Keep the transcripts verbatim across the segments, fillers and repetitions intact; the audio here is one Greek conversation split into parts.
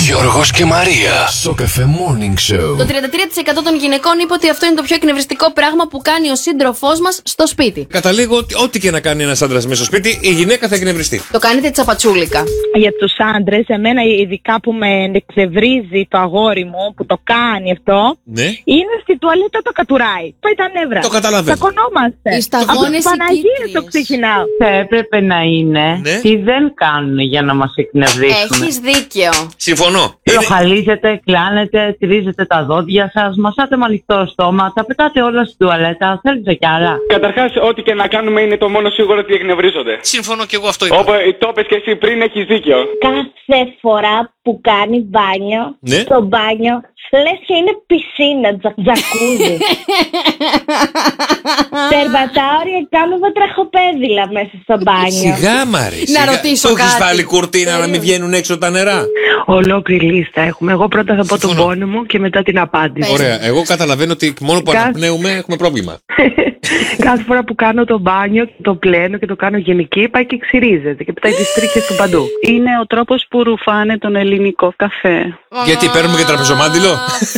Γιώργος και Μαρία. Σοκαφέ Morning Show. Το τριάντα τρία τοις εκατό των γυναικών είπε ότι αυτό είναι το πιο εκνευριστικό πράγμα που κάνει ο σύντροφός μας στο σπίτι. Καταλήγω ότι ό,τι και να κάνει ένας άντρας μέσα στο σπίτι, η γυναίκα θα εκνευριστεί. Το κάνετε τσαπατσούλικα. Για τους άντρες, εμένα ειδικά που με εκνευρίζει το αγόρι μου που το κάνει αυτό, Ναι. είναι στη τουαλέτα το κατουράει. Πάει τα νεύρα. Το καταλαβαίνω. Τσακωνόμαστε. Οι σταγόνες Από Παναγία οι το ξεκινάω. Θα έπρεπε να είναι Ναι. τι δεν κάνουν για να μας εκνευρίσουν. Έχεις δίκιο. Συμφωνώ. Είναι... Προχαλίζετε, κλάνετε, τρίζετε τα δόντια σας, μασάτε με ανοιχτό στόμα, τα πετάτε όλα στην τουαλέτα, θέλετε κι άλλα. Καταρχάς, ό,τι και να κάνουμε είναι το μόνο σίγουρο ότι εκνευρίζονται. Συμφωνώ και εγώ αυτό είπα. Όπως το είπες και εσύ πριν, έχεις δίκιο. Κάθε φορά που κάνει μπάνιο, Ναι. στο μπάνιο, λες και είναι πισίνα, τζα, τζακούζι. Περπατάω και κάνουμε τραχοπέδιλα μέσα στο μπάνιο. Σιγά, Μαρή. Να ρωτήσω Το έχεις κάτι. βάλει κουρτίνα να μην βγαίνουν έξω τα νερά. Ολόκληρη λίστα έχουμε. Εγώ πρώτα θα πω τον Συμφωνώ. πόνο μου και μετά την απάντηση. Ωραία. Εγώ καταλαβαίνω ότι μόνο που Κάθε- αναπνέουμε έχουμε πρόβλημα. Κάθε φορά που κάνω το μπάνιο, το πλένω και το κάνω γενική, πάει και ξυρίζεται και πετάει τις τρίχες του παντού. Είναι ο τρόπος που ρουφάνε τον ελληνικό καφέ. Γιατί παίρνουμε και τραπεζομάντιλο.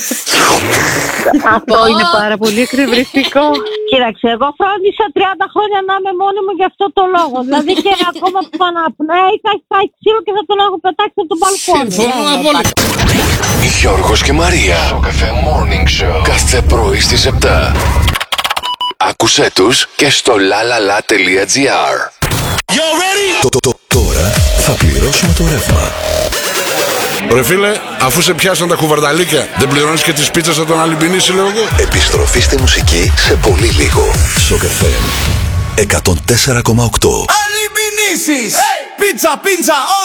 Αυτό είναι πάρα πολύ εκνευριστικό. Κοίταξε, εγώ φρόντισα τριάντα χρόνια να είμαι μόνη μου για αυτό το λόγο. Δηλαδή και ακόμα που αναπνέει, θα έχει φάει ξύλο και θα τον έχω πετάξει από το μπαλκόνι. Συμφωνώ απόλυτα. Γιώργος και Μαρία. Σοκαφέ Morning Show. Κάθε πρωί στις επτά. Άκουσέ τους και στο lalala.gr. Το, το, το, τώρα θα πληρώσουμε το ρεύμα. Ρε φίλε, αφού σε πιάσαν τα κουβαρδαλίκια, δεν πληρώνεις και τις πίτσες θα τον αλυμπινίσει, λέω εγώ. Επιστροφή στη μουσική σε πολύ λίγο. Σοκαφέ εκατόν τέσσερα κόμμα οκτώ. Αλυμπινίσεις! Πίτσα, πίτσα,